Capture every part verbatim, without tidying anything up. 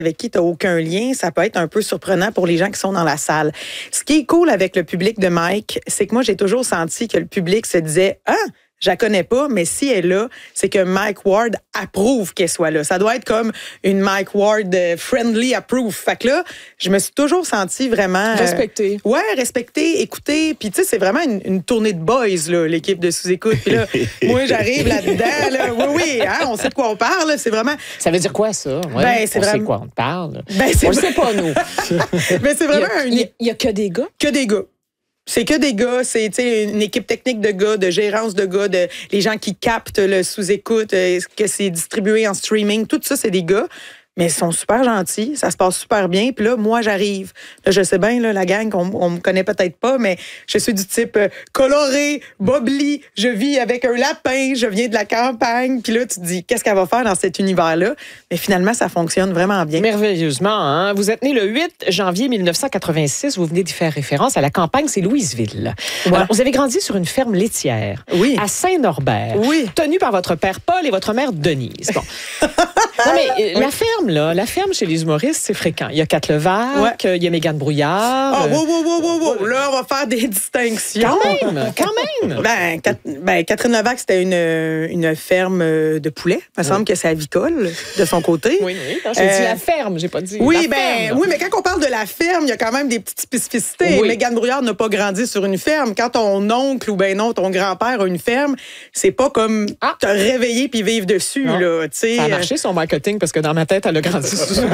avec qui tu n'as aucun lien, ça peut être un peu surprenant pour les gens qui sont dans la salle. Ce qui est cool avec le public de Mike, c'est que moi, j'ai toujours senti que le public se disait « Ah! » Je la connais pas, mais si elle est là, c'est que Mike Ward approuve qu'elle soit là. Ça doit être comme une Mike Ward euh, friendly approve. Fait que là, je me suis toujours sentie vraiment... Respectée. Euh, ouais, respectée, écoutée. Puis tu sais, c'est vraiment une, une tournée de boys, là, l'équipe de Sous-Écoute. Puis là, moi, j'arrive là-dedans. Là, oui, oui, hein, on sait de quoi on parle. C'est vraiment... Ça veut dire quoi, ça? Ouais, ben, c'est on vraiment... sait quoi on parle. Ben, c'est on le vrai... sait pas, nous. Mais c'est vraiment il y a, un... Il y a que des gars? Que des gars. C'est que des gars, c'est une équipe technique de gars, de gérance de gars, de les gens qui captent le sous-écoute, euh, que c'est distribué en streaming, tout ça, c'est des gars. Mais ils sont super gentils, ça se passe super bien. Puis là, moi, j'arrive. Là, je sais bien, là, la gang, on, on me connaît peut-être pas, mais je suis du type euh, coloré, bobli, je vis avec un lapin, je viens de la campagne. Puis là, tu te dis, qu'est-ce qu'elle va faire dans cet univers-là? Mais finalement, ça fonctionne vraiment bien. Merveilleusement, hein? Vous êtes né le huit janvier mille neuf cent quatre-vingt-six. Vous venez d'y faire référence à la campagne, c'est Louisville. Ouais. Alors, vous avez grandi sur une ferme laitière oui. à Saint-Norbert, oui. tenue par votre père Paul et votre mère Denise. Bon. Non, mais oui. la ferme, là, la ferme chez les humoristes, c'est fréquent. Il y a Kat Levac, ouais. il y a Mégane Brouillard. Oh, wow, wow, wow, wow, wow. Là, on va faire des distinctions. Quand même, quand même. Ben, Kat, ben Catherine Levac, c'était une, une ferme de poulets. Il me semble oui. que c'est avicole, de son côté. Oui, oui. Non, j'ai euh, dit la ferme, j'ai pas dit oui, la ben, ferme. Oui, mais quand on parle de la ferme, il y a quand même des petites spécificités. Oui. Mégane Brouillard n'a pas grandi sur une ferme. Quand ton oncle ou ben non, ton grand-père a une ferme, c'est pas comme ah. te réveiller puis vivre dessus. Là, ça a marché son marketing parce que dans ma tête, elle a grandi sous une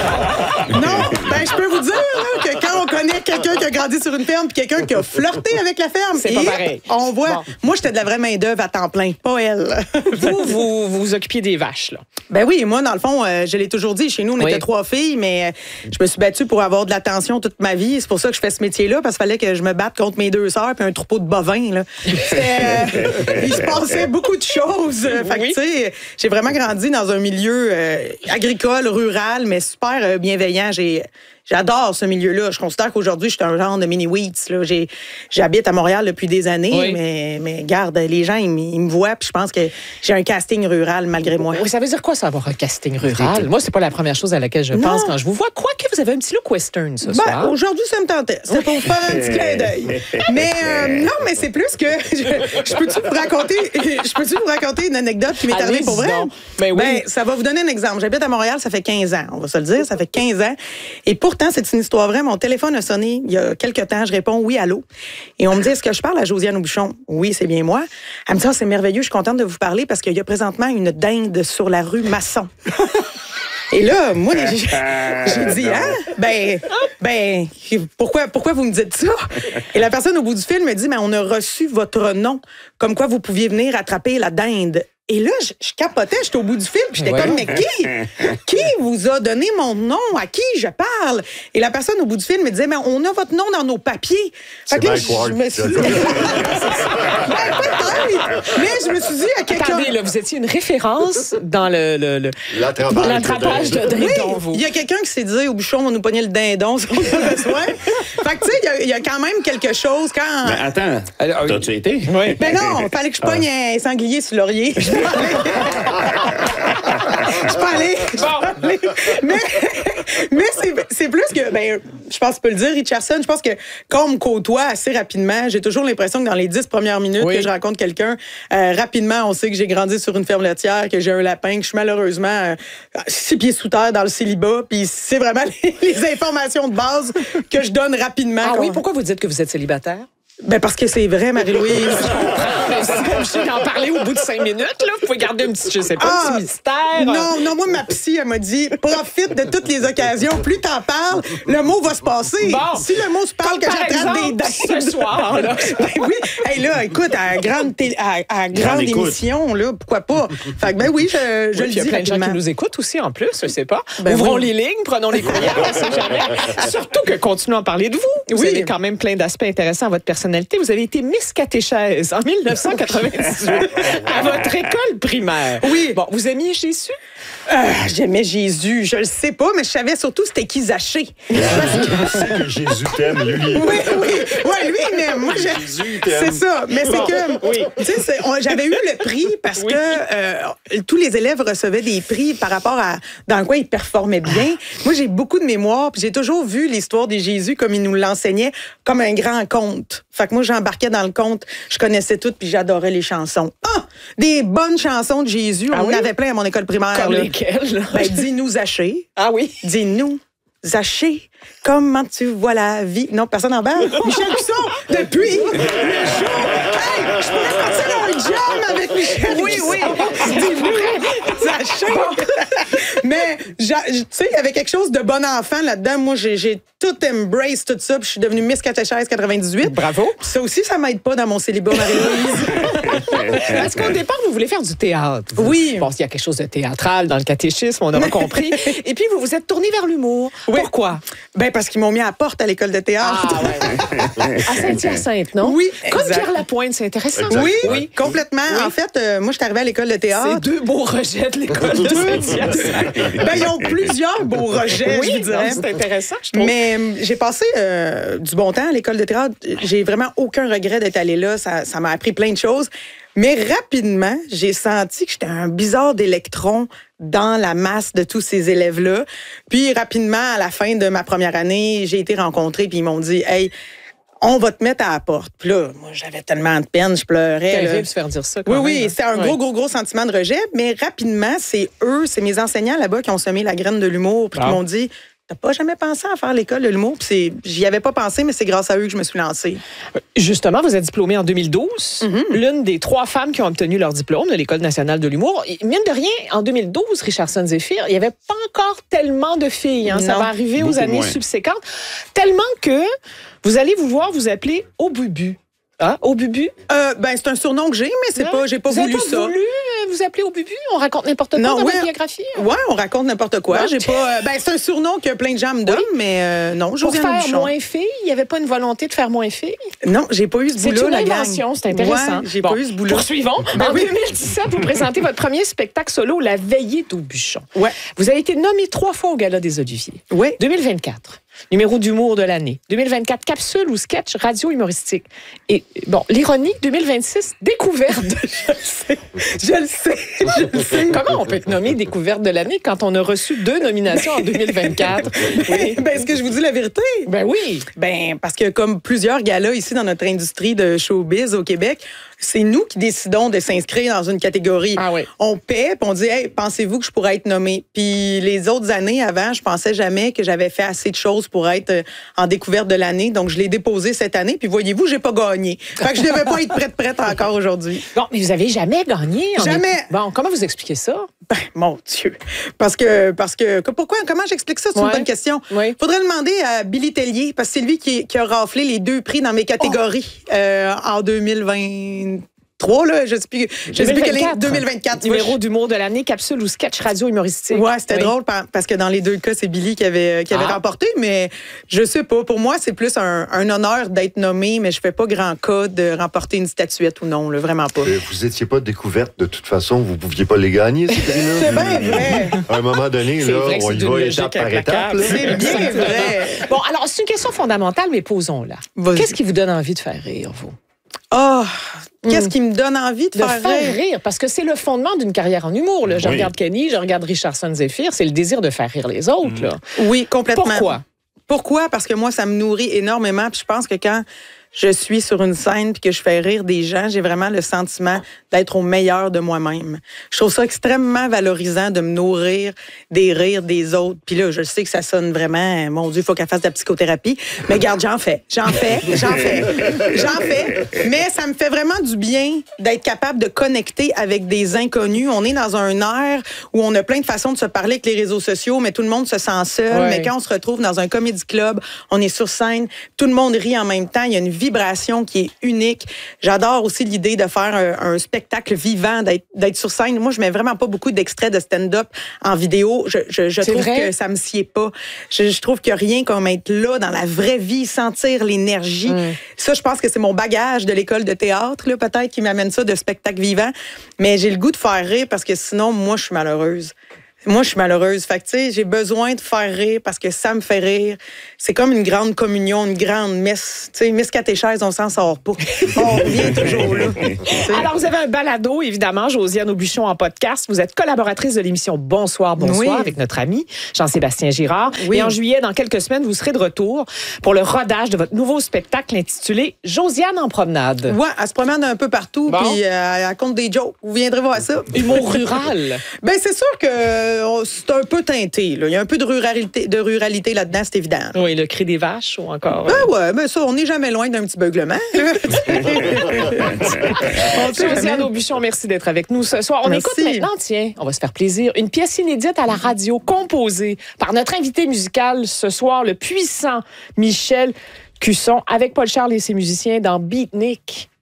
Non, non, ben je peux vous dire là, que quand on connaît quelqu'un qui a grandi sur une ferme puis quelqu'un qui a flirté avec la ferme, c'est pas pareil. On voit. Bon. Moi, j'étais de la vraie main-d'œuvre à temps plein, pas elle. vous, vous, vous vous occupiez des vaches, là. Ben oui, moi, dans le fond, euh, je l'ai toujours dit. Chez nous, on oui. était trois filles, mais euh, je me suis battue pour avoir de l'attention toute ma vie. C'est pour ça que je fais ce métier-là, parce qu'il fallait que je me batte contre mes deux sœurs puis un troupeau de bovins, là. Euh, il se passait beaucoup de choses. Euh, fait oui. que, tu sais, j'ai vraiment grandi dans un milieu euh, agricole, rural, mais super euh, bienveillant. J'ai... J'adore ce milieu-là. Je considère qu'aujourd'hui, je suis un genre de mini-Wheats. Là. J'ai, j'habite à Montréal depuis des années, oui. mais, mais garde, les gens, ils, ils me voient, puis je pense que j'ai un casting rural malgré moi. Oui, ça veut dire quoi, ça, avoir un casting rural? Moi, c'est pas la première chose à laquelle je non. pense quand je vous vois. Quoique vous avez un petit look western ce ben, soir. Aujourd'hui, ça me tentait. C'est pour faire un petit clin d'œil. Mais euh, non, mais c'est plus que... Je, je peux-tu vous raconter je peux-tu vous raconter une anecdote qui m'est Allez, arrivée pour vrai? Ben, oui. Ben, ça va vous donner un exemple. J'habite à Montréal, ça fait quinze ans. On va se le dire, ça fait quinze ans. Et pour Pourtant, c'est une histoire vraie. Mon téléphone a sonné il y a quelques temps. Je réponds oui, allô. Et on me dit, est-ce que je parle à Josiane Aubuchon? Oui, c'est bien moi. Elle me dit, oh, c'est merveilleux, je suis contente de vous parler parce qu'il y a présentement une dinde sur la rue Masson. Et là, moi, j'ai, j'ai dit, hein? Ben, ben, pourquoi, pourquoi vous me dites ça? Et la personne au bout du fil me dit, mais on a reçu votre nom, comme quoi vous pouviez venir attraper la dinde. Et là, je, je capotais, j'étais au bout du fil, puis j'étais ouais. comme, mais qui? Qui vous a donné mon nom? À qui je parle? Et la personne au bout du fil me disait, mais on a votre nom dans nos papiers. Fait que là, je, je me suis dit... ben, peut-être! Mais je me suis dit à quelqu'un... Attendez, là, vous étiez une référence dans le... le, le... L'attrapage, L'attrapage de dindon, oui, vous. Il y a quelqu'un qui s'est dit, au bouchon, on va nous pogner le dindon si on a besoin. Fait que, tu sais, il y, y a quand même quelque chose quand... Mais attends, Alors, t'as-tu été? Oui. Ben non, il fallait que je pogne ah. un sanglier sur laurier. Je peux aller. Je peux aller. Mais, mais c'est, c'est plus que, ben, je pense que tu peux le dire, Richardson, je pense que quand on me côtoie assez rapidement, j'ai toujours l'impression que dans les dix premières minutes oui. que je rencontre quelqu'un, euh, rapidement, on sait que j'ai grandi sur une ferme laitière, que j'ai un lapin, que je suis malheureusement euh, six pieds sous terre dans le célibat, puis c'est vraiment les, les informations de base que je donne rapidement. Ah quand... oui, pourquoi vous dites que vous êtes célibataire? Ben parce que c'est vrai, Marie-Louise. C'est comme je suis d'en parler au bout de cinq minutes, là. Vous pouvez garder un petit, je sais pas, ah, un petit mystère. Non, non, moi, ma psy, elle m'a dit, profite de toutes les occasions. Plus t'en parles, le mot va se passer. Bon. Si le mot se parle, comme que j'attrape des dindes ce soir, là. Ben oui. Hey, là, écoute, à grande, télé, à, à grande émission, là, pourquoi pas? Fait que, ben oui, je, je oui, le dis. Il y a plein rapidement. de gens qui nous écoutent aussi, en plus, je sais pas. Ben Ouvrons oui. les lignes, prenons les courriels, on sait jamais. Surtout que continuons à parler de vous. Vous oui. avez quand même plein d'aspects intéressants à votre personnalité. Vous avez été Miss Catéchèse en dix-neuf cent quatre-vingt-dix-huit à votre école primaire. Oui. Bon, vous aimiez Jésus? Euh, J'aimais Jésus, je le sais pas, mais je savais surtout c'était qui Zaché. Parce que Jésus t'aime, lui. Oui, oui, oui, lui, mais moi, je... Jésus t'aime. C'est ça, mais c'est que, oui. tu sais, j'avais eu le prix parce Oui. que euh, tous les élèves recevaient des prix par rapport à dans quoi ils performaient bien. Moi, j'ai beaucoup de mémoire, puis j'ai toujours vu l'histoire de Jésus comme il nous l'enseignait, comme un grand conte. Fait que moi, j'embarquais dans le conte, je connaissais tout, puis j'adorais les chansons. Ah, des bonnes chansons de Jésus, Ah on oui? en avait plein à mon école primaire. Comme là. lesquels? là? Ben, dis-nous Zaché. Ah oui? Dis-nous, Zaché, comment tu vois la vie? Non, personne en parle. Michel Cusson, depuis le jour. Hey, je pourrais partir un jam avec Michel Oui, Cusson. oui. Dis-nous, Zaché. Mais, tu sais, il y avait quelque chose de bon enfant là-dedans. Moi, j'ai, j'ai tout embrace tout ça. Puis je suis devenue Miss Catéchèse quatre-vingt-dix-huit. Bravo. Puis ça aussi, ça m'aide pas dans mon célibat, Marie-Louise. Parce qu'au départ, vous voulez faire du théâtre. vous. Oui. Bon, il y a quelque chose de théâtral dans le catéchisme, on aura compris. Et puis, vous vous êtes tourné vers l'humour. Oui. Pourquoi? Ben, parce qu'ils m'ont mis à la porte à l'école de théâtre. Ah, ouais. À Saint-Hyacinthe, non? Oui, Comme exact. Pierre Lapointe, c'est intéressant. Exact. Oui, Oui. complètement. En fait, euh, moi, je suis arrivée à l'école de C'est théâtre. deux beaux rejets de l'école de Saint-Hyacinthe. Ben, ils ont plusieurs beaux rejets, Oui, je vous dirais. non, c'est intéressant, je trouve. Mais euh, j'ai passé euh, du bon temps à l'école de théâtre. J'ai vraiment aucun regret d'être allée là. Ça, ça m'a appris plein de choses. Mais rapidement, j'ai senti que j'étais un bizarre d'électron dans la masse de tous ces élèves-là. Puis rapidement, à la fin de ma première année, j'ai été rencontrée puis ils m'ont dit « Hey, on va te mettre à la porte. » Puis là, moi, j'avais tellement de peine, je pleurais. Terrible là. de se faire dire ça. Quand Oui, même, oui, hein. c'était un Ouais. gros, gros, gros sentiment de rejet. Mais rapidement, c'est eux, c'est mes enseignants là-bas qui ont semé la graine de l'humour puis qui Ah. m'ont dit « T'as pas jamais pensé à faire l'école de l'humour? » Puis c'est- j'y avais pas pensé, mais c'est grâce à eux que je me suis lancée. Justement, vous êtes diplômée en deux mille douze, Mm-hmm. l'une des trois femmes qui ont obtenu leur diplôme de l'École nationale de l'humour. Et mine de rien, en deux mille douze, Richardson Zephyr, il n'y avait pas encore tellement de filles. Hein. Ça Non, va arriver aux beaucoup années moins. subséquentes. Tellement que vous allez vous voir vous appeler Au Bubu. Hein? Au Bubu? Euh, ben, c'est un surnom que j'ai, mais c'est Non? pas, j'ai pas vous avez voulu pas ça. voulu euh, vous appeler Au Bubu? On raconte n'importe quoi Non, dans ouais. votre biographie? Ouais, on raconte n'importe quoi. Non. J'ai pas. euh, ben, c'est un surnom que plein de gens me donnent, mais euh, non, Pour Josiane faire Buchon. moins fille? Il n'y avait pas une volonté de faire moins fille? Non, j'ai pas eu ce C'est bout-là, une la gang. invention, c'est intéressant. Ouais, j'ai Bon, pas eu ce bout-là. Poursuivons. Ben en oui. deux mille dix-sept, vous présentez votre premier spectacle solo, La Veillée d'Aubuchon. Ouais. Vous avez été nommé trois fois au Gala des Oliviers. Oui. deux mille vingt-quatre, numéro d'humour de l'année. deux mille vingt-quatre, capsule ou sketch radio humoristique. Et bon, l'ironie, deux mille vingt-six, découverte. Je le sais. Je le sais. Je le sais. Comment on peut être nommé découverte de l'année quand on a reçu deux nominations en deux mille vingt-quatre? Oui. Ben, est-ce que je vous dis la vérité? Ben oui. Ben, parce que comme plusieurs galas ici dans notre industrie de showbiz au Québec, c'est nous qui décidons de s'inscrire dans une catégorie. Ah oui. On paie, puis on dit, hey, pensez-vous que je pourrais être nommée? Puis les autres années avant, je pensais jamais que j'avais fait assez de choses pour être euh, en découverte de l'année. Donc, je l'ai déposé cette année. Puis voyez-vous, j'ai pas gagné. Fait que je devais pas être prête, prête encore aujourd'hui. Bon, mais vous avez jamais gagné. en- Jamais. Bon, comment vous expliquez ça? Ben, mon Dieu. Parce que, parce que, que- pourquoi, comment j'explique ça? C'est Ouais. une bonne question. Oui. Faudrait demander à Billy Tellier, parce que c'est lui qui, qui a raflé les deux prix dans mes catégories euh, en deux mille vingt-trois, là. Je sais plus, je sais plus quelle est, deux mille vingt-quatre. Numéro d'humour de l'année, capsule ou sketch radio humoristique. Ouais, c'était Oui. drôle par- parce que dans les deux cas, c'est Billy qui avait, qui avait Ah. remporté, mais je sais pas. Pour moi, c'est plus un, un honneur d'être nommé, mais je fais pas grand cas de remporter une statuette ou non, là, vraiment pas. Euh, Vous n'étiez pas découverte de toute façon, vous ne pouviez pas les gagner, ces prix-là. C'est bien vrai. À un moment donné, C'est là, vrai que on c'est y d'une va logique étape par étape. implacable. là. C'est bien vrai. Bon, alors, c'est une question fondamentale, mais posons-la. Vas-y. Qu'est-ce qui vous donne envie de faire rire, vous? Oh, qu'est-ce Mm. qui me donne envie de, De faire, faire rire? rire, parce que c'est le fondement d'une carrière en humour. Là. Je Oui. regarde Kenny, je regarde Richardson Zephyr, c'est le désir de faire rire les autres. Là. Oui, complètement. Pourquoi? Pourquoi? Parce que moi, ça me nourrit énormément. Puis je pense que quand je suis sur une scène puis que je fais rire des gens, j'ai vraiment le sentiment d'être au meilleur de moi-même. Je trouve ça extrêmement valorisant de me nourrir des rires des autres. Puis là, je sais que ça sonne vraiment, mon Dieu, il faut qu'elle fasse de la psychothérapie. Mais regarde, j'en fais, j'en fais, j'en fais, j'en fais. Mais ça me fait vraiment du bien d'être capable de connecter avec des inconnus. On est dans un air où on a plein de façons de se parler avec les réseaux sociaux, mais tout le monde se sent seul. Ouais. Mais quand on se retrouve dans un comédie club, on est sur scène, tout le monde rit en même temps, il y a une vibration qui est unique. J'adore aussi l'idée de faire un, un spectacle vivant, d'être, d'être sur scène. Moi, je mets vraiment pas beaucoup d'extraits de stand-up en vidéo. Je, je, je C'est trouve vrai? que ça me sied pas. Je, je trouve qu'il n'y a rien comme être là, dans la vraie vie, sentir l'énergie. Mm. Ça, je pense que c'est mon bagage de l'école de théâtre, là, peut-être, qui m'amène ça de spectacle vivant. Mais j'ai le goût de faire rire parce que sinon, moi, je suis malheureuse. Moi, je suis malheureuse. Fait que, tu sais, j'ai besoin de faire rire parce que ça me fait rire. C'est comme une grande communion, une grande messe. Tu sais, messe catéchèse, on s'en sort pas. On revient toujours là. T'sais. Alors, vous avez un balado, évidemment, Josiane Aubuchon en podcast. Vous êtes collaboratrice de l'émission Bonsoir, Bonsoir oui. avec notre ami Jean-Sébastien Girard. Oui. Et en juillet, dans quelques semaines, vous serez de retour pour le rodage de votre nouveau spectacle intitulé Josiane en promenade. Ouais, elle se promène un peu partout, bon. puis euh, elle raconte des jokes. Vous viendrez voir ça. Humour rural. Ben c'est sûr que euh, c'est un peu teinté. Là. Il y a un peu de ruralité, de ruralité là-dedans, c'est évident. Oui, le cri des vaches ou encore. Ben euh... ouais, mais ça, on n'est jamais loin d'un petit beuglement. Josiane Aubuchon, merci d'être avec nous ce soir. On merci. écoute maintenant, tiens, on va se faire plaisir, une pièce inédite à la radio composée par notre invité musical ce soir, le puissant Michel Cusson, avec Paul Charles et ses musiciens dans Beatnik.